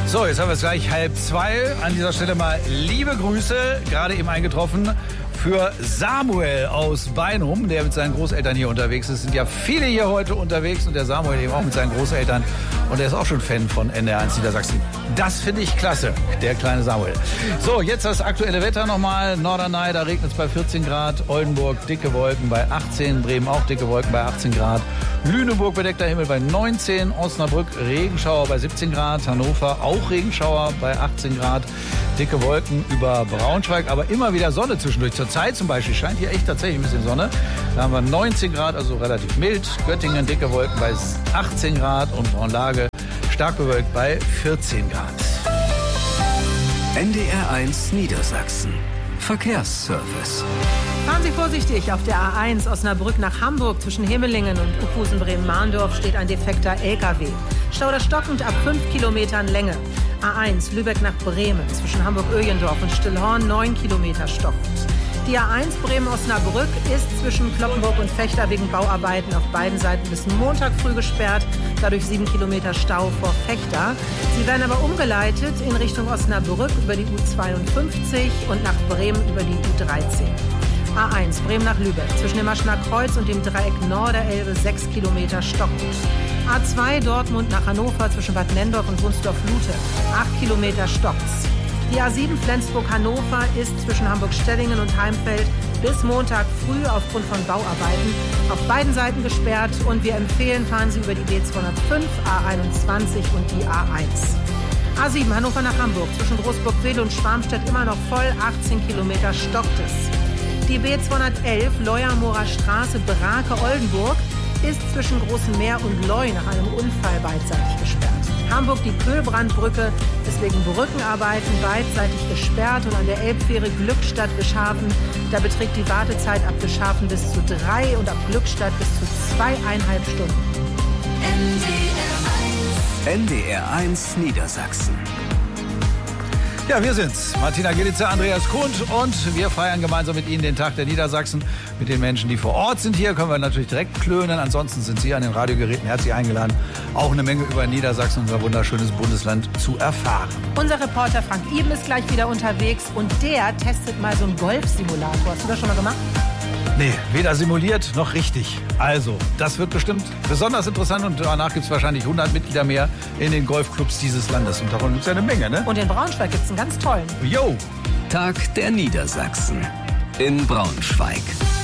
So, jetzt haben wir es gleich 1:30. An dieser Stelle mal liebe Grüße, gerade eben eingetroffen, für Samuel aus Beinum, der mit seinen Großeltern hier unterwegs ist. Es sind ja viele hier heute unterwegs und der Samuel eben auch mit seinen Großeltern. Und er ist auch schon Fan von NDR1 Niedersachsen. Das finde ich klasse, der kleine Samuel. So, jetzt das aktuelle Wetter nochmal. Norderney, da regnet es bei 14 Grad. Oldenburg, dicke Wolken bei 18. Bremen auch dicke Wolken bei 18 Grad. Lüneburg, bedeckter Himmel bei 19. Osnabrück, Regenschauer bei 17 Grad. Hannover, auch Regenschauer bei 18 Grad. Dicke Wolken über Braunschweig, aber immer wieder Sonne zwischendurch. Zur Zeit zum Beispiel scheint hier echt tatsächlich ein bisschen Sonne. Da haben wir 19 Grad, also relativ mild. Göttingen, dicke Wolken bei 18 Grad und Braunlage stark bewölkt bei 14 Grad. NDR1 Niedersachsen. Verkehrsservice. Fahren Sie vorsichtig. Auf der A1 Osnabrück nach Hamburg zwischen Himmelingen und Uphusen-Bremen-Mahndorf steht ein defekter LKW. Stau stockend ab 5 Kilometern Länge. A1 Lübeck nach Bremen zwischen Hamburg-Öjendorf und Stillhorn 9 Kilometer stockend. Die A1 Bremen-Osnabrück ist zwischen Kloppenburg und Vechta wegen Bauarbeiten auf beiden Seiten bis Montag früh gesperrt, dadurch 7 Kilometer Stau vor Vechta. Sie werden aber umgeleitet in Richtung Osnabrück über die U52 und nach Bremen über die U13. A1 Bremen nach Lübeck zwischen dem Aschener Kreuz und dem Dreieck Norderelbe 6 Kilometer stockend. A2 Dortmund nach Hannover zwischen Bad Nenndorf und Wunsdorf-Lute 8 Kilometer stockt's. Die A7 Flensburg-Hannover ist zwischen Hamburg-Stellingen und Heimfeld bis Montag früh aufgrund von Bauarbeiten auf beiden Seiten gesperrt und wir empfehlen, fahren Sie über die B205, A21 und die A1. A7 Hannover nach Hamburg zwischen Großburg-Wedel und Schwarmstedt immer noch voll, 18 Kilometer stockt es. Die B211 Leuermorer Straße Brake-Oldenburg ist zwischen Großem Meer und Leu nach einem Unfall beidseitig gesperrt. Hamburg die Köhlbrandbrücke ist wegen Brückenarbeiten beidseitig gesperrt und an der Elbfähre Glückstadt-Wischhafen, da beträgt die Wartezeit ab Wischhafen bis zu 3 und ab Glückstadt bis zu 2,5 Stunden. NDR1 Niedersachsen. Ja, wir sind's. Martina Gillitzer, Andreas Kund und wir feiern gemeinsam mit Ihnen den Tag der Niedersachsen. Mit den Menschen, die vor Ort sind hier, können wir natürlich direkt klönen. Ansonsten sind Sie an den Radiogeräten herzlich eingeladen, auch eine Menge über Niedersachsen, unser wunderschönes Bundesland, zu erfahren. Unser Reporter Frank Iben ist gleich wieder unterwegs und der testet mal so einen Golfsimulator. Hast du das schon mal gemacht? Nee, weder simuliert noch richtig. Also, das wird bestimmt besonders interessant und danach gibt es wahrscheinlich 100 Mitglieder mehr in den Golfclubs dieses Landes. Und davon gibt es ja eine Menge, ne? Und in Braunschweig gibt es einen ganz tollen. Jo! Tag der Niedersachsen in Braunschweig.